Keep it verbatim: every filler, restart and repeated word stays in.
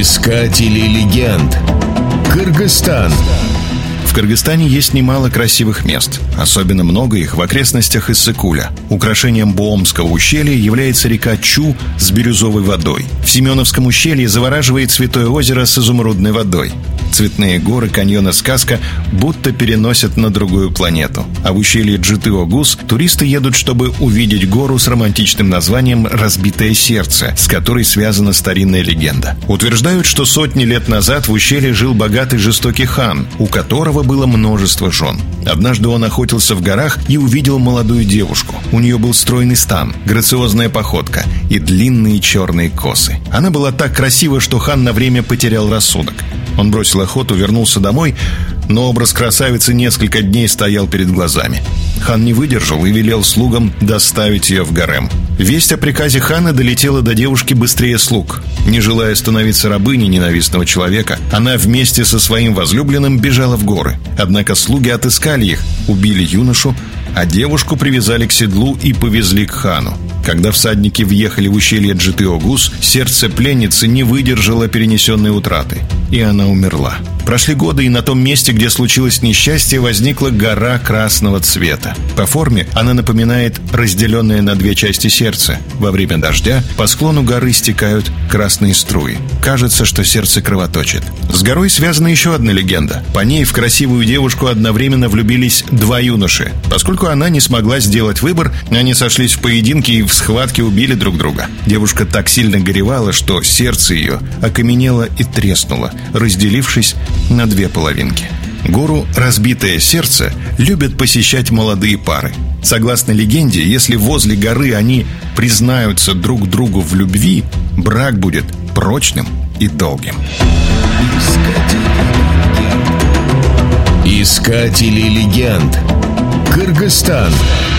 Искатели легенд. Кыргызстан. В Кыргызстане есть немало красивых мест. Особенно много их в окрестностях Иссык-Куля. Украшением Боомского ущелья является река Чу с бирюзовой водой. В Семеновском ущелье завораживает Святое озеро с изумрудной водой. Цветные горы каньона Сказка будто переносят на другую планету. А в ущелье Джыты-Огуз туристы едут, чтобы увидеть гору с романтичным названием «Разбитое сердце», с которой связана старинная легенда. Утверждают, что сотни лет назад в ущелье жил богатый жестокий хан, у которого было множество жен. Однажды он охотился в горах и увидел молодую девушку. У нее был стройный стан, грациозная походка и длинные черные косы. Она была так красива, что хан на время потерял рассудок. Он бросил охоту, вернулся домой, но образ красавицы несколько дней стоял перед глазами. Хан не выдержал и велел слугам доставить ее в гарем. Весть о приказе хана долетела до девушки быстрее слуг. Не желая становиться рабыней ненавистного человека, она вместе со своим возлюбленным бежала в горы. Однако слуги отыскали их, убили юношу, а девушку привязали к седлу и повезли к хану. Когда всадники въехали в ущелье Джыты-Огуз, сердце пленницы не выдержало перенесенной утраты, и она умерла. Прошли годы, и на том месте, где случилось несчастье, возникла гора красного цвета. По форме она напоминает разделенное на две части сердце. Во время дождя по склону горы стекают красные струи. Кажется, что сердце кровоточит. С горой связана еще одна легенда. По ней в красивую девушку одновременно влюбились два юноши. Поскольку она не смогла сделать выбор, они сошлись в поединке и в схватке убили друг друга. Девушка так сильно горевала, что сердце ее окаменело и треснуло, разделившись на две половинки. Гору «Разбитое сердце» любят посещать молодые пары. Согласно легенде, если возле горы они признаются друг другу в любви, брак будет прочным и долгим. Искатели легенд. Кыргызстан.